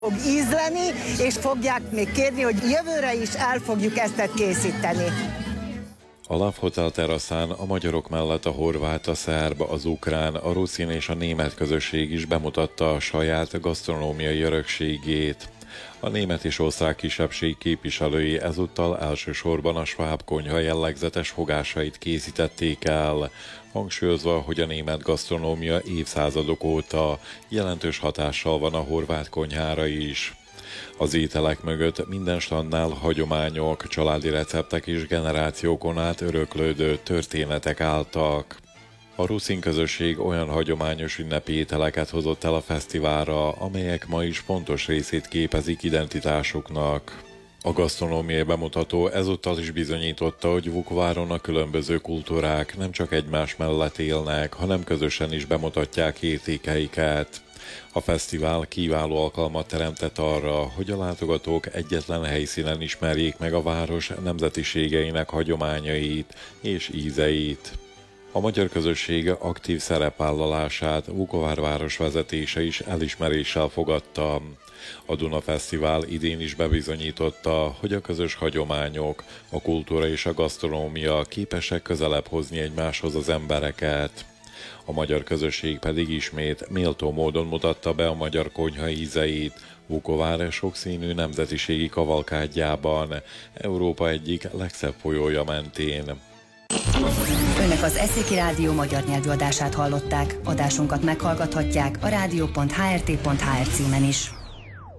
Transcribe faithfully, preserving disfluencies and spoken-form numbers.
fog ízleni, és fogják még kérni, hogy jövőre is el fogjuk ezt készíteni. A Love Hotel teraszán a magyarok mellett a horvát, a szerb, az ukrán, a ruszin és a német közösség is bemutatta a saját gasztronómiai örökségét. A német és osztrák kisebbség képviselői ezúttal elsősorban a sváb konyha jellegzetes fogásait készítették el, hangsúlyozva, hogy a német gasztronómia évszázadok óta jelentős hatással van a horvát konyhára is. Az ételek mögött minden standnál hagyományok, családi receptek és generációkon át öröklődő történetek álltak. A ruszin közösség olyan hagyományos ünnepi ételeket hozott el a fesztiválra, amelyek ma is fontos részét képezik identitásuknak. A gasztronómiai bemutató ezúttal is bizonyította, hogy Vukováron a különböző kultúrák nem csak egymás mellett élnek, hanem közösen is bemutatják értékeiket. A fesztivál kiváló alkalmat teremtett arra, hogy a látogatók egyetlen helyszínen ismerjék meg a város nemzetiségeinek hagyományait és ízeit. A magyar közösség aktív szerepvállalását Vukovár város vezetése is elismeréssel fogadta. A Duna Fesztivál idén is bebizonyította, hogy a közös hagyományok, a kultúra és a gasztronómia képesek közelebb hozni egymáshoz az embereket. A magyar közösség pedig ismét méltó módon mutatta be a magyar konyha ízeit Vukovár sokszínű nemzetiségi kavalkádjában, Európa egyik legszebb folyója mentén. Önök az Eszéki Rádió magyar nyelvű adását hallották. Adásunkat meghallgathatják a rádió pont há er té pont há er címen is.